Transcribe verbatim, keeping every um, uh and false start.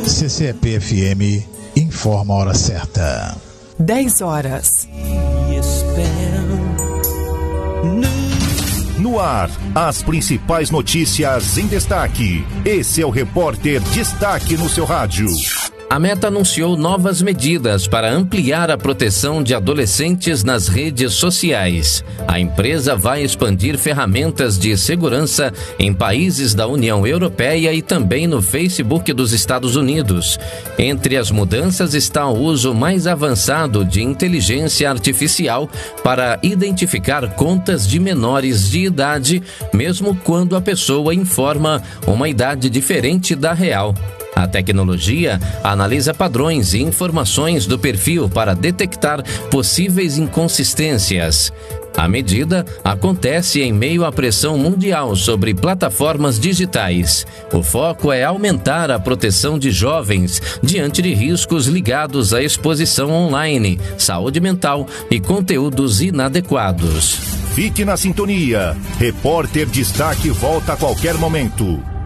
C C E P F M informa a hora certa. dez horas. No ar, as principais notícias em destaque. Esse é o Repórter Destaque no seu rádio. A Meta anunciou novas medidas para ampliar a proteção de adolescentes nas redes sociais. A empresa vai expandir ferramentas de segurança em países da União Europeia e também no Facebook dos Estados Unidos. Entre as mudanças está o uso mais avançado de inteligência artificial para identificar contas de menores de idade, mesmo quando a pessoa informa uma idade diferente da real. A tecnologia analisa padrões e informações do perfil para detectar possíveis inconsistências. A medida acontece em meio à pressão mundial sobre plataformas digitais. O foco é aumentar a proteção de jovens diante de riscos ligados à exposição online, saúde mental e conteúdos inadequados. Fique na sintonia. Repórter Destaque volta a qualquer momento.